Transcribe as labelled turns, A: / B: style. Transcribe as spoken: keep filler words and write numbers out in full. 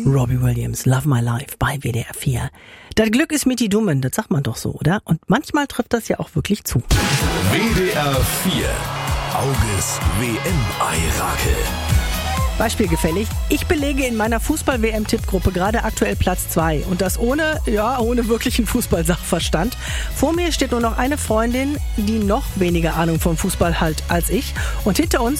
A: Robbie Williams, Love My Life bei W D R vier. Das Glück ist mit die Dummen, das sagt man doch so, oder? Und manchmal trifft das ja auch wirklich zu.
B: W D R vier. Auges W M-Eirakel.
A: Beispielgefällig, ich belege in meiner Fußball-W M-Tippgruppe gerade aktuell Platz zwei und das ohne, ja, ohne wirklichen Fußballsachverstand. Vor mir steht nur noch eine Freundin, die noch weniger Ahnung vom Fußball hat als ich und hinter uns